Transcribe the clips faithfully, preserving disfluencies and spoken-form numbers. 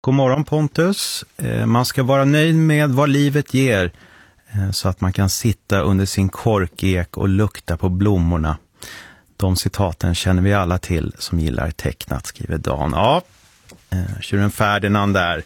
God morgon Pontus. Man ska vara nöjd med vad livet ger så att man kan sitta under sin korkek och lukta på blommorna. De citaten känner vi alla till som gillar tecknat, skriver Dan. Ja, Tjuren Ferdinand där.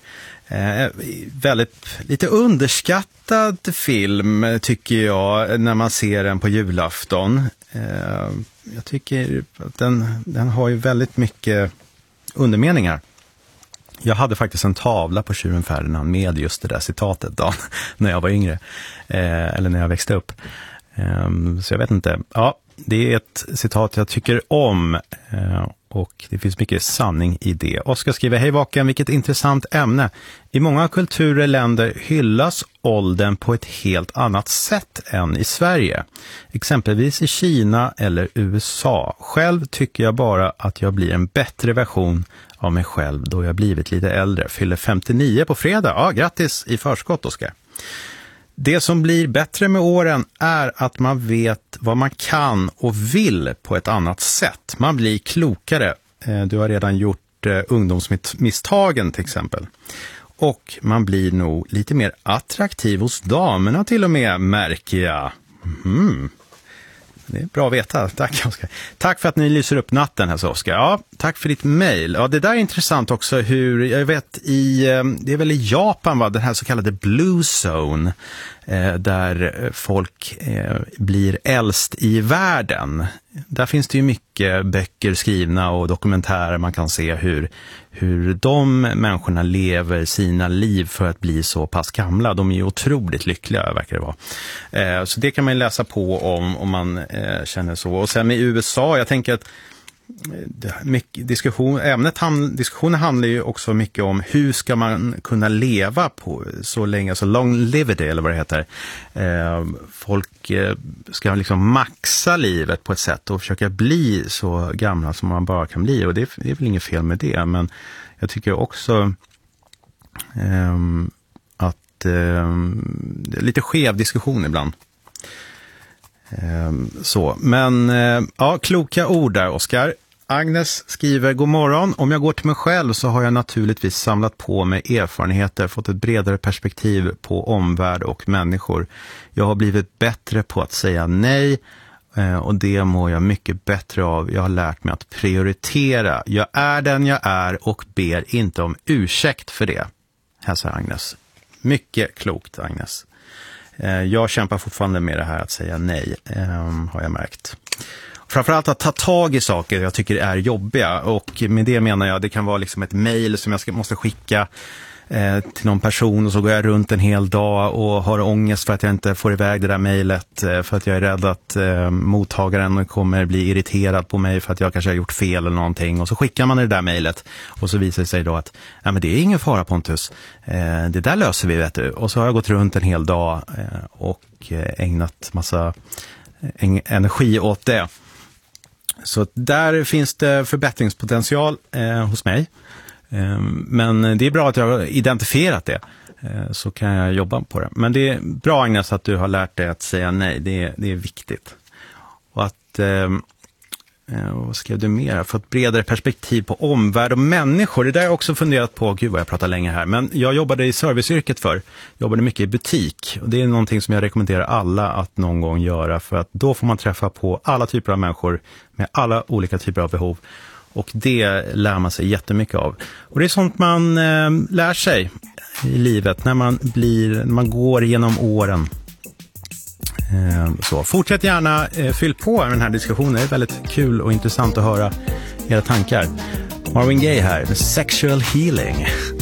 Väldigt lite underskattad film tycker jag när man ser den på julafton. Jag tycker att den, den har ju väldigt mycket undermeningar. Jag hade faktiskt en tavla på Tjuren Ferdinand med just det där citatet då, när jag var yngre. Eh, eller när jag växte upp. Eh, så jag vet inte. Ja, det är ett citat jag tycker om. Eh, och det finns mycket sanning i det. Oskar skriver, hej Vaken, vilket intressant ämne. I många kulturer länder hyllas åldern på ett helt annat sätt än i Sverige. Exempelvis i Kina eller U S A. Själv tycker jag bara att jag blir en bättre version av mig själv då jag blivit lite äldre. Fyller femtionio på fredag. Ja, grattis i förskott, Oskar. Det som blir bättre med åren är att man vet vad man kan och vill på ett annat sätt. Man blir klokare. Du har redan gjort ungdomsmisstagen till exempel. Och man blir nog lite mer attraktiv hos damerna till och med, märker jag. Mm. Det är bra att veta. Tack, Oskar. Tack för att ni lyser upp natten här, så Oskar. Ja, tack för ditt mejl. Ja, det där är intressant också hur, jag vet, i, det är väl i Japan, va, den här så kallade Blue Zone, eh, där folk eh, blir äldst i världen. Där finns det ju mycket böcker skrivna och dokumentärer man kan se hur, hur de människorna lever sina liv för att bli så pass gamla. De är ju otroligt lyckliga, verkar det vara. Eh, så det kan man läsa på om, om man eh, känner så. Och sen med U S A, jag tänker att mycket diskussion, ämnet ham, diskussionen handlar ju också mycket om hur ska man kunna leva på så länge, så longevity eller vad det heter. Eh, folk eh, ska liksom maxa livet på ett sätt och försöka bli så gamla som man bara kan bli, och det, det är väl inget fel med det, men jag tycker också eh, att eh, det är lite skev diskussion ibland. Så, men ja, kloka ord där, Oskar. Agnes skriver, god morgon. Om jag går till mig själv så har jag naturligtvis samlat på mig erfarenheter, fått ett bredare perspektiv på omvärld och människor. Jag har blivit bättre på att säga nej, och det mår jag mycket bättre av. Jag har lärt mig att prioritera. Jag är den jag är och ber inte om ursäkt för det, hälsar Agnes. Mycket klokt, Agnes. Jag kämpar fortfarande med det här att säga nej, har jag märkt. Framförallt att ta tag i saker jag tycker är jobbiga, och med det menar jag det kan vara liksom ett mejl som jag ska, måste skicka eh, till någon person, och så går jag runt en hel dag och har ångest för att jag inte får iväg det där mejlet, eh, för att jag är rädd att eh, mottagaren kommer bli irriterad på mig för att jag kanske har gjort fel eller någonting, och så skickar man det där mejlet och så visar det sig då att ja, men det är ingen fara, Pontus, eh, det där löser vi, vet du. Och så har jag gått runt en hel dag eh, och eh, ägnat massa en- energi åt det. Så där finns det förbättringspotential eh, hos mig. Eh, men det är bra att jag har identifierat det. Eh, så kan jag jobba på det. Men det är bra, Agnes, att du har lärt dig att säga nej. Det är, det är viktigt. Och att, eh, vad skrev du mer? För ett bredare perspektiv på omvärld och människor. Det där har jag också funderat på. Gud vad jag pratar länge här. Men jag jobbade i serviceyrket för. Jobbade mycket i butik. Och det är någonting som jag rekommenderar alla att någon gång göra. För att då får man träffa på alla typer av människor med alla olika typer av behov. Och det lär man sig jättemycket av. Och det är sånt man eh, lär sig i livet när man, blir, när man går genom åren. Så fortsätt gärna, fyll på med den här diskussionen. Det är väldigt kul och intressant att höra era tankar. Marvin Gaye här med Sexual Healing.